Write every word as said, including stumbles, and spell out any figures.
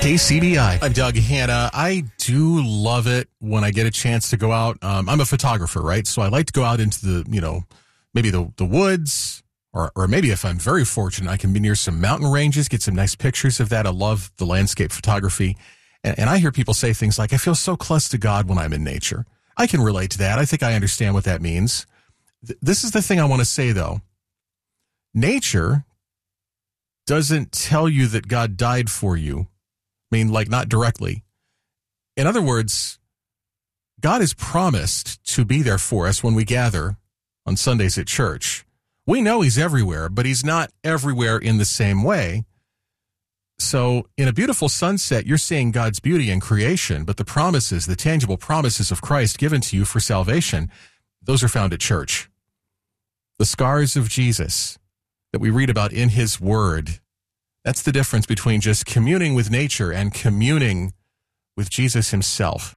K C B I. I'm Doug Hanna. I do love it when I get a chance to go out. Um, I'm a photographer, right? So I like to go out into the, you know, maybe the, the woods, or, or maybe if I'm very fortunate, I can be near some mountain ranges, get some nice pictures of that. I love the landscape photography. And, and I hear people say things like, I feel so close to God when I'm in nature. I can relate to that. I think I understand what that means. Th- this is the thing I want to say, though. Nature doesn't tell you that God died for you. I mean, like, not directly. In other words, God has promised to be there for us when we gather on Sundays at church. We know he's everywhere, but he's not everywhere in the same way. So in a beautiful sunset, you're seeing God's beauty in creation, but the promises, the tangible promises of Christ given to you for salvation, those are found at church. The scars of Jesus that we read about in his word, that's the difference between just communing with nature and communing with Jesus himself.